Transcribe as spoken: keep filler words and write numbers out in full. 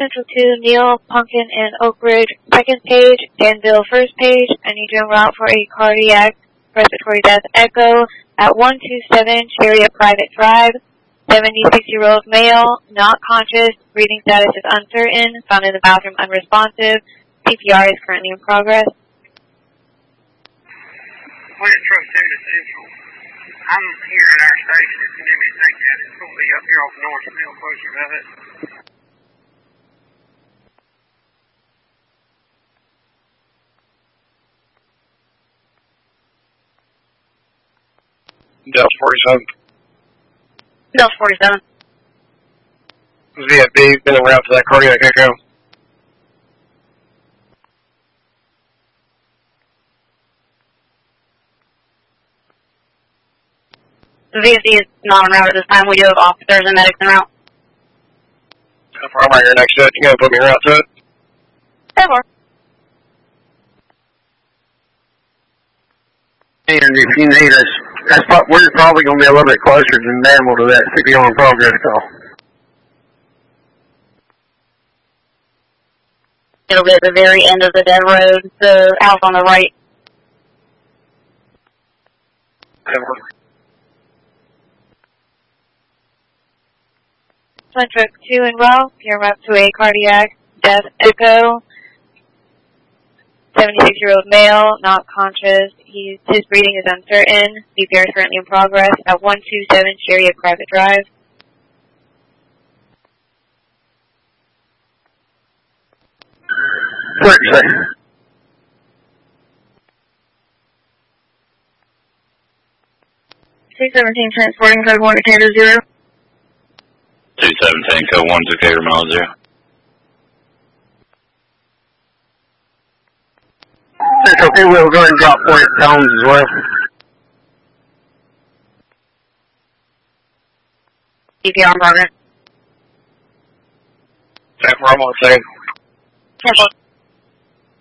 Central two, Neil, Pumpkin, and Oak Ridge, second page, Danville, first page. I need you en route for a cardiac respiratory death echo at one two seven Chariot Private Drive. seventy-six-year-old male, not conscious, breathing status is uncertain, found in the bathroom unresponsive. C P R is currently in progress. Where's Truck two to Central? I'm here at our station. If you need me to take that, it's going to be up here off North Mill, closer to it. Delta forty-seven. Delta forty-seven. V F B, been en route to that cardiac echo. The V F D is not en route at this time. We do have officers and medics en route. How far am I here next to it? You gotta put me en route to it? Ten four. And if you need us, that's what, we're probably going to be a little bit closer than Danville to that C P R in progress call. It'll be at the very end of the dead road, the house on the right. Central two en route, you're en route to a cardiac death echo. seventy-six-year-old male, not conscious. He's, his breathing is uncertain. C P R is currently in progress at one two seven Chariot Private Drive. Quick, say. two seventeen transporting code one to Cater zero. two seventeen code one to Cater mile zero. Central two, we'll go ahead and drop point tones as well. C P R in progress. Ten four, I'm on the same. ten four.